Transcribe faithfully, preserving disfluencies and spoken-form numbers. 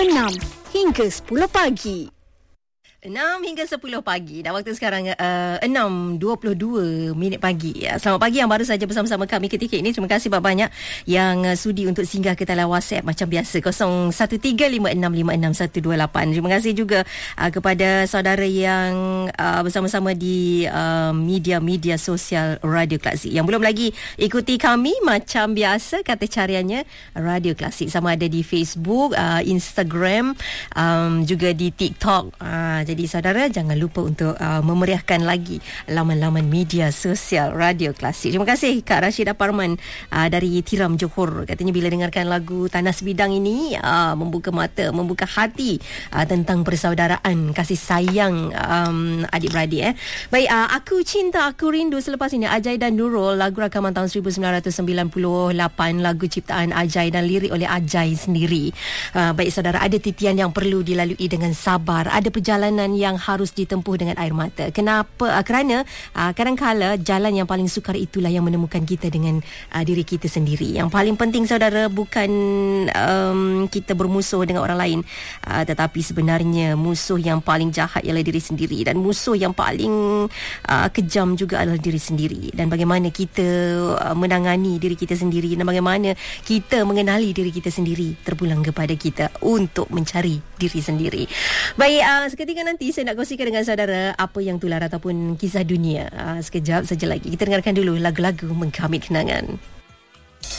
enam hingga sepuluh pagi. enam hingga sepuluh pagi. Dan waktu sekarang uh, enam dua puluh dua minit pagi. Ya. Selamat pagi yang baru saja bersama-sama kami ketika ini. Terima kasih banyak-banyak yang uh, sudi untuk singgah ke talian WhatsApp macam biasa kosong satu tiga lima enam lima enam satu dua lapan. Terima kasih juga uh, kepada saudara yang uh, bersama-sama di uh, media-media sosial Radio Klasik. Yang belum lagi ikuti kami macam biasa kata cariannya Radio Klasik. Sama ada di Facebook, uh, Instagram, um, juga di TikTok. Uh, Jadi saudara jangan lupa untuk uh, memeriahkan lagi laman-laman media sosial Radio Klasik. Terima kasih Kak Rashidah Parman uh, dari Tiram Johor. Katanya bila dengarkan lagu Tanah Sebidang ini uh, membuka mata, membuka hati uh, tentang persaudaraan, kasih sayang um, adik-beradik. Eh. Baik, uh, Aku Cinta Aku Rindu selepas ini Ajai dan Nurul, lagu rakaman tahun seribu sembilan ratus sembilan puluh lapan, lagu ciptaan Ajai dan lirik oleh Ajai sendiri. Uh, baik saudara, ada titian yang perlu dilalui dengan sabar, ada perjalanan yang harus ditempuh dengan air mata. Kenapa? Uh, kerana uh, kadang-kala jalan yang paling sukar itulah yang menemukan kita dengan uh, diri kita sendiri. Yang paling penting saudara bukan um, kita bermusuh dengan orang lain, uh, tetapi sebenarnya musuh yang paling jahat ialah diri sendiri, dan musuh yang paling uh, kejam juga adalah diri sendiri. Dan bagaimana kita uh, menangani diri kita sendiri, dan bagaimana kita mengenali diri kita sendiri terpulang kepada kita untuk mencari diri sendiri. Baik, uh, seketika nanti saya nak kongsikan dengan saudara apa yang tular ataupun kisah dunia. Uh, sekejap saja lagi. Kita dengarkan dulu lagu-lagu mengkamit kenangan.